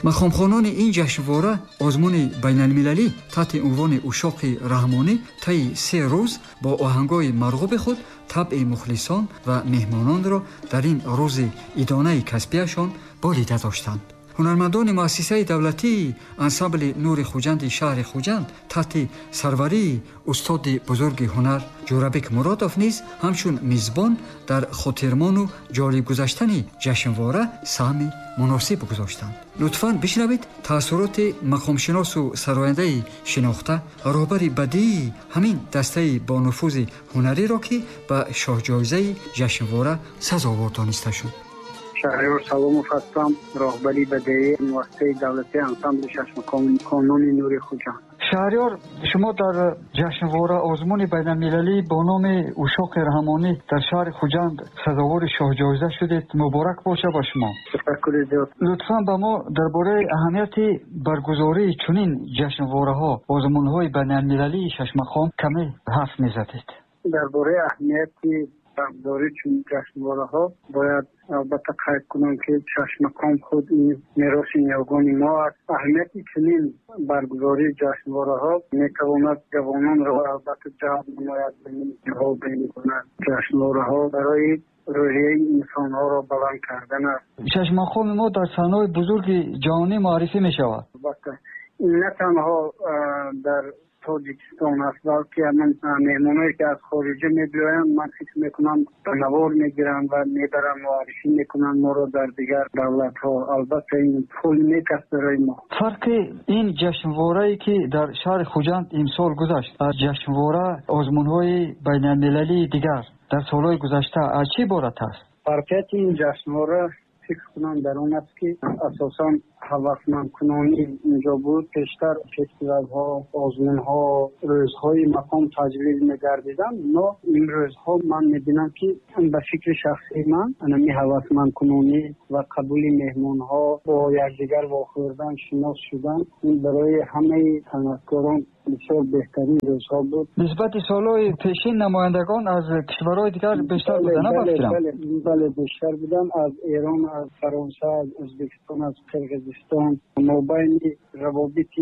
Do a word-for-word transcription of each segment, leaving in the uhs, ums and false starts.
мақомхонони ин ҷашнвора озмуни байналмилалӣ таҳти унвони ушоқи раҳмонӣ таи се рӯз бо оҳангҳои марғуби худ табъи мухлисон ва меҳмононро дар ин рӯзи идонаи касбиашон болида доштанд. ҳунармандони муассисаи давлатии ансамбли нури хуҷанди шаҳри Хуҷанд таҳти сарварии устоди бузурги ҳунар Ҷурабек Муродов низ ҳамчун мизбон дар хотирмону ҷолибгузаштани ҷашнвора саҳми муносиб гузоштанд. лутфан бишнавед таассуроти мақомшиносу сарояндаи шинохта роҳбари бадии ҳамин дастаи бонуфузи ҳунариро ки ба шоҳҷоизаи ҷашнвора сазовор дониста шуд. شهریار سلام هستم، راهبری بدهی مؤسسه دولتی انسامبل چشمکانان نور خوجند. شهریار، شما در جشنواره آزمون بین‌المللی با نام اشاق رحمانی در شهر خوجند سزاوار شاه جایزه شدید. مبارک باشه با شما. تشکر زیاد. لطفاً با ما درباره اهمیت برگزاری چنین جشنواره ها آزمون های بین‌المللی چشمکان کمی حرف می‌زدید. درباره اهمیت برگزاری چنین جشنواره ها باید البته قید کنم که چشمکان خود این میراث نیاگان ما است. اهمیت چنین برگزاری جشنواره ها میتواند جوانان را البته جلب نماید به جواب میکند. جشنواره ها برای روحیه انسان ها را بلند کردن است. چشمکان ما در صحنه‌های بزرگ جهانی معرفی می شود. البته این نه تنها در تاجیکستان است بلکه من مهمانایی که از خارج می‌بیایم من فکر میکنم نوار میگیرن و میبرن معرفی میکنن ما رو در دیگر دولت ها. البته این پول میکسب برای ما. فرق این جشنواره‌ای که در شهر خوجند امسال گذشت از جشنواره آزمون‌های بین‌المللی دیگر در سالهای گذشته از چه عبارت است؟ فرقیت این جشنواره فکر کنم در اون است که اساساً هوسمند کنانی اینجا بود. پیشتر فستیوال ها، آزمون ها، روزهای مقام تجلیل می‌گردیدن. نه این روزها من می‌بینم که به فکر شخصی من انمی هوسمند کنانی و قبول مهمان ها با یکدیگر واخوردن شناس شدن این برای همه صنعتکاران بسیار بهترین روزها بود. نسبت سالهای پیشین نمایندگان از کشورهای دیگر بیشتر بودن. بله بله, بله, بله بیشتر بودن. از ایران، از فرانسه، از ازبکستان، از قرقیزستان. مابین روابط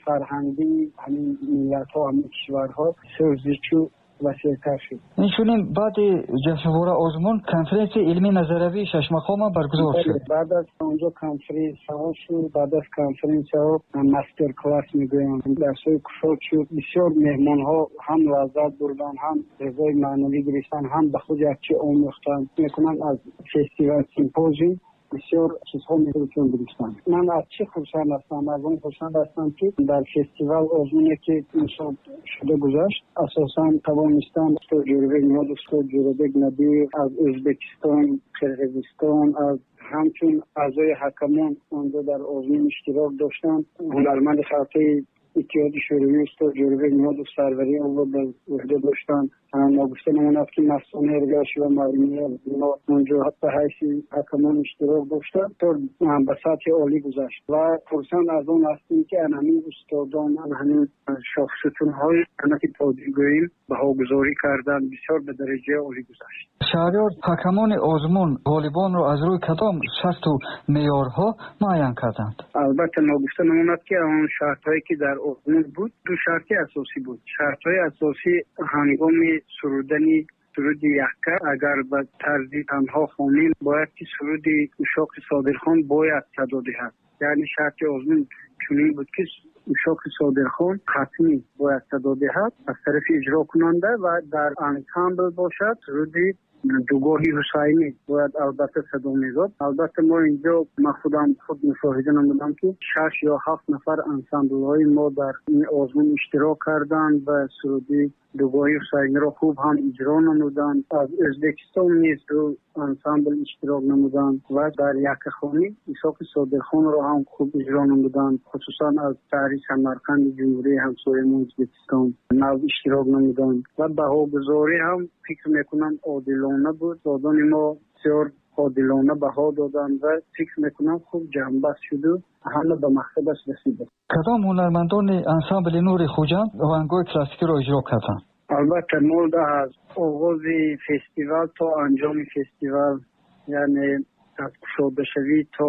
فرهنگی همین ملت ها، همین کشورها سوزیچو وسیع‌تر شد. اینچنین بعد جشنواره آزمون کنفرانس علمی نظروی چشمکان برگزار شد. بعد از اونجا کنفرانس ها شد. بعد از کنفرانس ها مستر کلاس میگویم درس‌های کشاد شد. بسیار مهمان ها هم لذت بردن، هم رضای معنوی گرفتن، هم به خود یکی آموختن. میکنن از فستیوال سیمپوزیوم بسیار چیزها میتونم بگم. من از چه خوشحال هستم، از اون خوشحال هستم که در فستیوال آزمونی که امسال شده گذشت اساساً توانستم تجربه نیاز است تجربه نبی از ازبکستان، قرقیزستان، از همچون اعضای حکمان آنجا در آزمون اشتراک داشتن. هنرمند خطی اتحاد شوروی است تجربه نیاز و سروری آن را به عهده داشتن. ما گفته نموند که مصون ارگاش و معلومی ما اونجا حتی حیثی حکمان اشتراک داشتن تا به سطح عالی گذشت و فرصان از اون هستیم که انهمی استادان انهمی شخصیتون های انهی تادیگوییم بهاگذاری کردن بسیار به درجه عالی گذشت. شهریار، حکمان آزمون غالبان را از روی کدام شرط و معیارها معین کردند؟ البته ما گفته نموند که اون شرطهایی که در آزمون بود دو شرط اساسی بود. شرطهای اساسی هنگام سرودنی سرود یحکه اگر به طرز تنها خوانیم باید که سرود اشاق صادرخان باید صدا دهد. یعنی شرط آزمون چنین بود که اشاق صادرخان حتمی باید صدا دهد از طرف اجرا کننده و در انسامبل باشد. سرود دوگاهی حسینی باید البته صدا میداد. البته ما اینجا من خودم خود مشاهده نمودم که شش یا هفت نفر انسامبل های ما در این آزمون اشتراک کردند و سرودی دوگاهی حسینی را خوب هم اجرا نمودند. از ازبکستان نیز دو انسامبل اشتراک نمودند و در یک خانی اشاق صادرخان را هم خوب اجرا نمودند. خصوصا از شهر سمرقند جمهوری همسایه ما ازبکستان نو اشتراک نمودند و بهاگذاری هم فکر میکنم عادلانه بود. دادان ما بسیار عادلانه بها دادند و فکر میکنم خوب جنبست شده همه به مقصدش رسیده. کدام هنرمندان انسامبل نور خوجند آهنگ‌های کلاسیکی را اجرا کردند؟ البته مورد از آغاز فستیوال تا انجام فستیوال یعنی از گشاده شوی تا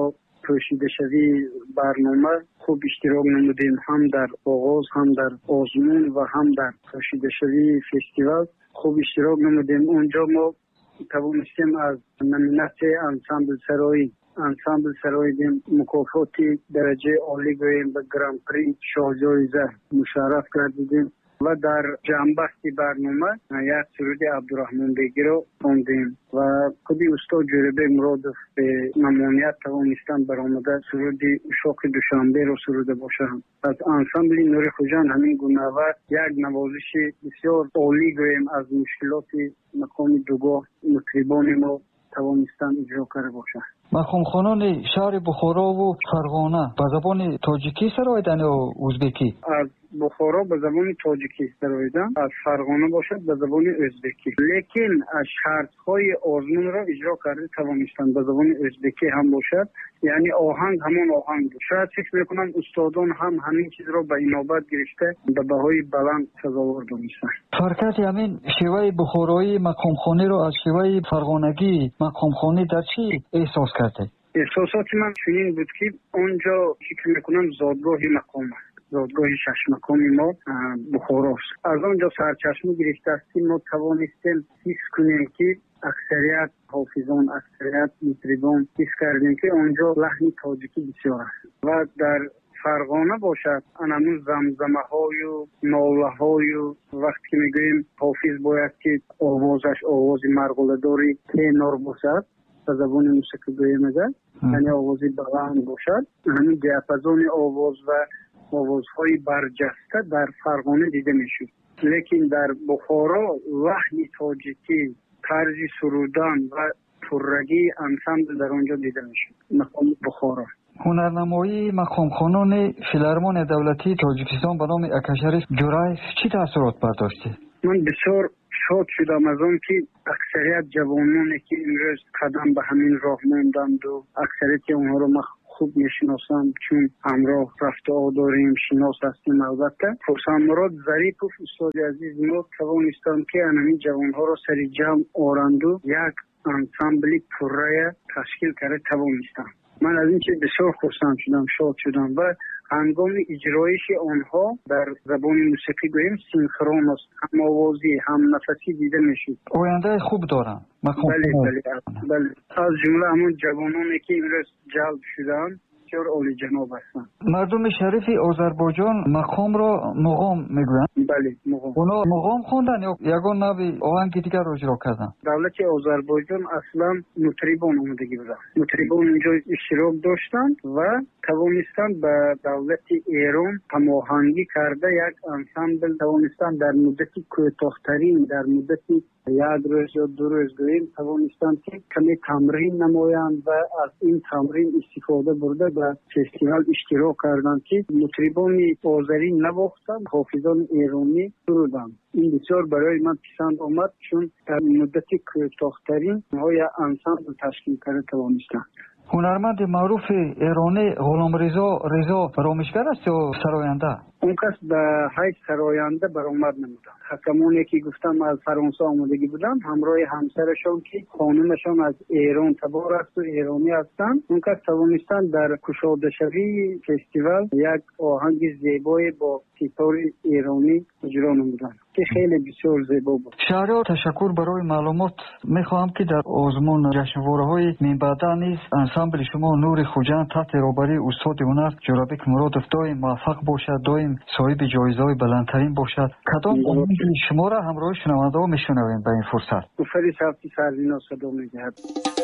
پوشیده شوی برنامه خوب اشتراک نمودیم، هم در آغاز، هم در آزمون و هم در پوشیده شوی فستیوال خوب اشتراک نمودیم. اونجا ما توانستیم از نمینت انسامبل سرایی انسامبل سرایی دیم مکافاتی درجه عالی گوییم به گران پری شاهجایزه مشرف کردیم و در جنبستی برنامه یک سرود عبدالرحمن بیگی رو خوندیم و خودی استاد جوربه مرادف به ممنونیت توانستن برآمده سرود شوق دوشنبه رو سروده باشم. از انسامبل نور خوجان همین گونه و یک نوازش بسیار عالی گوییم از مشکلات مقام دوگاه مطربان ما توانستن اجرا کرده باشند. مقامخوانان شهر بخارا و فرغانه به زبان تاجیکی سرایدن یا ازبکی؟ از بخارا به زبان تاجیکی سرایدن، از فرغانه باشد به زبان ازبکی، لیکن از شرطهای آزمون را اجرا کرده توانستن به زبان ازبکی هم باشد، یعنی آهنگ همون آهنگ بود. شاید فکر میکنم استادان هم همین چیز را به اینابت گرفته به بهای بلند سزاوار دانستن. فرقت همین شیوه بخارایی مقامخوانی را از شیوه فرغانگی مقامخوانی در چی احساس کرده؟ احساسات من چنین بود که اونجا فکر میکنم زادگاهی مقام است، زادگاه شش مقامی ما بخاراست. از آنجا سرچشمه گرفته هستیم ما توانستیم حس کنیم که اکثریت حافظان، اکثریت مطربان حس کردیم که آنجا لحن تاجیکی بسیار است و در فرغانه باشد انمون زمزمه های و ناله های و وقتی که میگوییم حافظ باید که آوازش آواز مرغوله داری تنور باشد به زبان موسیقی گوییم اگر یعنی آوازی بلند باشد، همین دیاپازون آواز و آوازهای برجسته در فرغانه دیده میشود. لیکن در بخارا لحن تاجیکی، طرز سرودن و پررگی انسامبل در آنجا دیده میشود. مقام بخارا هنرنمایی مقامخوانان فیلارمون دولتی تاجیکستان به نام اکاشریف جورایف چی تاثیرات برداشته؟ من بسیار شاد شدم از آن که اکثریت جوانانی که امروز قدم به همین راه ماندند و اکثریت اونها رو من خوب میشناسم چون همراه رفته آ داریم، شناس هستیم. البته حسین مراد ظریف و استاد عزیز ما توانستند که همین جوانها را سر جمع آورند و یک انسامبل پره تشکیل کرده توانستند. من از این چیز بسیار خرسند شدم، شاد شدم و هنگام اجرایش آنها در زبان موسیقی گوییم سینخرون است، هم آوازی هم نفسی دیده میشود. آینده خوب دارن. بله بله بله. از جمله همون جوانانی که امروز جلب شدن بسیار عالی جناب هستند. مردم شریف آذربایجان مقام را مقام میگویند؟ بله مقام. اونا مقام خوندن یا یگان نوی آهنگ دیگر رو اجرا کردن؟ دولت آذربایجان اصلا مطربان اومدگی بودن، مطربان اینجا اشتراک داشتند و توانستند به دولت ایران هماهنگی کرده یک انسامبل توانستند در مدت کوتاه‌ترین در مدت یک روز یا دو روز گوییم توانستند که کمی تمرین نمایند و از این تمرین استفاده برده به فستیوال اشتراک کردند که مطربان آذری نواختند، حافظان ایرانی سرودند. این بسیار برای من پسند آمد چون در مدت کوتاه‌ترین های انسامبل تشکیل کرده توانستند. هنرمند معروف ایرانی غلام رضا رضا رامشگر است یا سراینده؟ اون کس به حیث سراینده برآمد نمودن. حکمانی که گفتم از فرانسه آمدگی بودن همراه همسرشان که خانمشان از ایران تبار است و ایرانی هستند، اون کس توانستند در گشاده شوی فستیوال یک آهنگ زیبای با سیتار ایرانی اجرا نمودند که خیلی بسیار زیبا بود. شهریار تشکر برای معلومات. میخواهم که در آزمون جشنواره‌های من بعده نیز انسامبل شما نور خوجان تحت رهبری استاد هنر جورابک مرادوف دائم موفق باشد، دائم صاحب جایزه‌های بلندترین باشد. کدام آهنگ شما را همراه شنونده ها میشنویم به این فرصت؟ گفتاری صفتی سرزینا صدا میگهد.